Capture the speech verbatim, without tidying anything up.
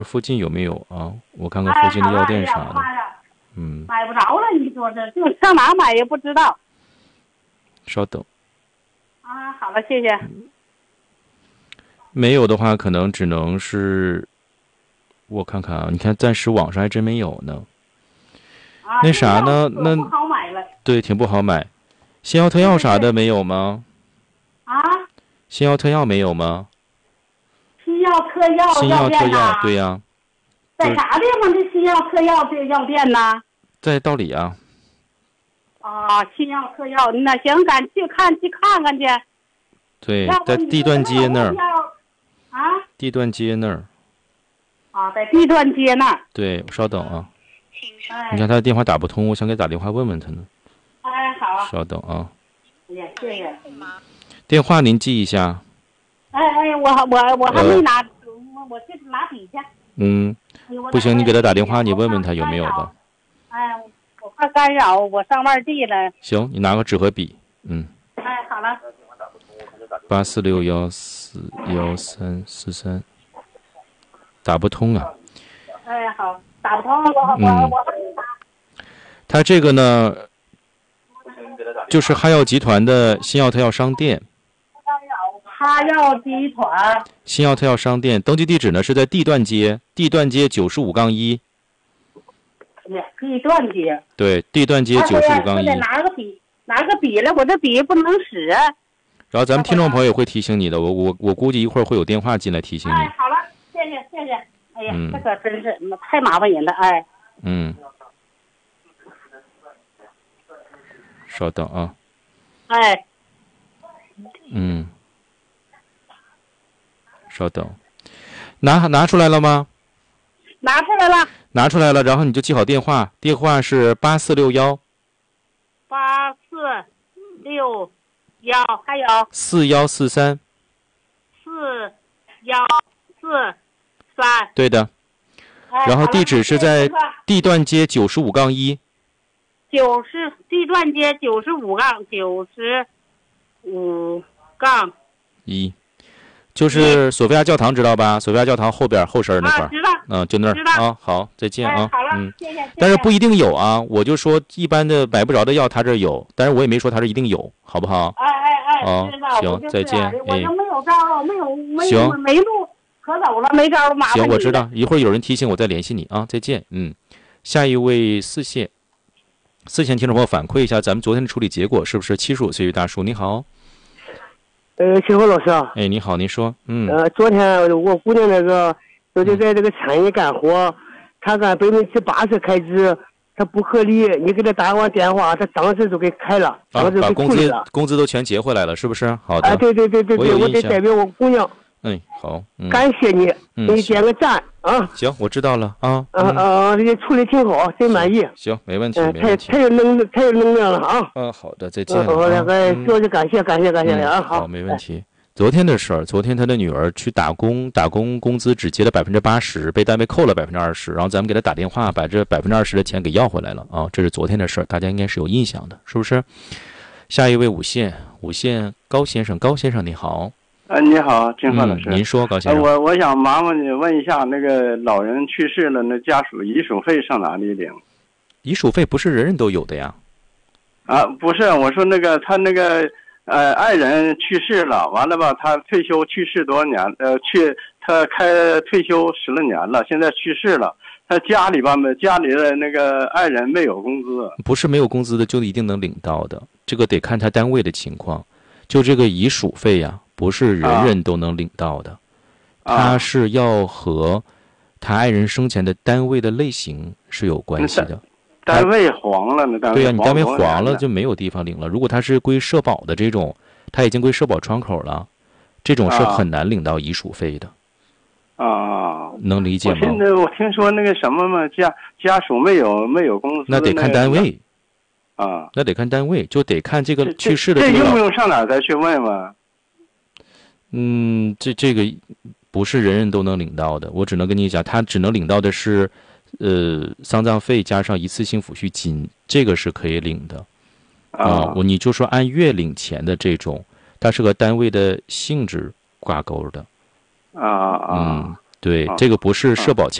附近有没有啊？我看看哎， 附近的药店啥的。 妈呀， 嗯， 买不着了，你说这就上哪买也不知道。 稍等。 啊，好了，谢谢。 没有的话，可能只能是，我看看啊，你看暂时网上还真没有呢。 啊， 那啥呢？ 这个那药不好买了。 对，挺不好买。新药特药啥的没有吗？ 啊， 新药特药没有吗？ 新药特药新药药特药， 店呐？ 对呀、 在啥地方这新药特药这药店呢？ 在道里啊。 啊，新药特药，那行，咱去看去看看去。 对要，不在你地段街那儿。 啊？ 地段街那儿。 啊，在地段街那儿。 对，稍等啊。 哎， 你看他的电话打不通，我想给他打电话问问他呢。 哎，好。 稍等啊。 哎呀，谢谢。 电话您记一下。 哎哎，我我我还没拿，我我去拿笔去。 嗯，不行，你给他打电话，你问问他有没有吧。 哎，我怕干扰，我上外地了。 行，你拿个纸和笔。嗯。 哎，好了。 八四六幺四幺三四三，打不通啊。 哎，好，打不通，我我嗯我还没打。 他这个呢，就是哈药集团的新药特药商店。 哈药集团。 新药特药商店登记地址呢是在地段街，地段街九十五杠一。 地段街。 对，地段街九十五杠一。 我得拿个笔，拿个笔了，我这笔不能使。 然后咱们听众朋友也会提醒你的，我我我估计一会儿会有电话进来提醒你。 哎，好了，谢谢谢谢。哎呀， 嗯这可真是太麻烦人了，哎。 嗯。稍等啊。 哎。 嗯。稍等，拿拿出来了吗？ 拿出来了。 拿出来了，然后你就记好电话，电话是八四六幺。 八四六幺，还有四幺四三。 四幺四三。 对的。 哎、 然后地址是在好了地段街九十五杠一。 九十地段街九十五杠九十五杠一。就是索菲亚教堂知道吧？索菲亚教堂后边后身那块儿， 啊，知道， 嗯，就那儿知道啊。好，再见啊。 哎、好了， 嗯， 谢谢。谢谢但是不一定有啊，我就说一般的买不着的药他这儿有，但是我也没说他这一定有，好不好？ 哎哎哎， 哦知道， 行我就是再见我就没有招，没有没行有没路可走了，没招，麻烦行， 你我知道，一会儿有人提醒我再联系你啊。再见。嗯，下一位四线，四线听众朋友反馈一下咱们昨天的处理结果是不是？七十五岁于大叔，你好。 呃，秦红老师啊。 哎，你好，您说。嗯。 呃，昨天我姑娘那个，就就在这个产业干活，她按百分之八十开支，她不合理，你给她打完电话，她当时就给开了， 啊， 当时给把工资处理了。 工资都全结回来了，是不是？好的。 啊，对对对对对，我得代表我姑娘。 哎，好。嗯、 感谢你， 嗯、 给你点个赞啊。 行，我知道了啊。 嗯嗯，这、呃、处理挺好，真满意。 行，没问题， 呃、 没问题。 太太有能太有能量了啊。 嗯，好的，再见。 嗯，好的，哎， 嗯、 说是感谢感谢感谢你啊， 嗯、好，没问题。昨天的事儿，昨天他的女儿去打工，打工工资只结了百分之八十，被单位扣了百分之二十，然后咱们给他打电话，把这百分之二十的钱给要回来了啊！这是昨天的事儿，大家应该是有印象的，是不是？下一位五线，五线高先生，高先生你好。 呃，你好，金鹤老师、 嗯。您说，高先生。 呃、我我想麻烦你问一下，那个老人去世了，那家属遗属费上哪里领？ 遗属费不是人人都有的呀。 啊，不是，我说那个他那个。呃，爱人去世了，完了吧？他退休去世多少年？呃，去他开退休十来年了，现在去世了。他家里吧，家里的那个爱人没有工资。 不是没有工资的就一定能领到的，这个得看他单位的情况。就这个遗属费呀、啊，不是人人都能领到的， 啊、 他是要和他爱人生前的单位的类型是有关系的。 单位黄了，那单位对呀、啊，你单位黄了就没有地方领了。如果他是归社保的这种，他已经归社保窗口了，这种是很难领到遗属费的。 啊， 能理解吗？ 我现在我听说那个什么嘛，家家属没有没有工资， 那得看单位。 啊， 那得看单位，就得看这个去世的、 这这个。 这用不用上哪儿再去问问？ 嗯，这这个不是人人都能领到的，我只能跟你讲，他只能领到的是。呃，丧葬费加上一次性抚恤金，这个是可以领的啊。我、呃、你就说按月领钱的这种，它是和单位的性质挂钩的啊啊。 嗯， 对， 啊这个不是社保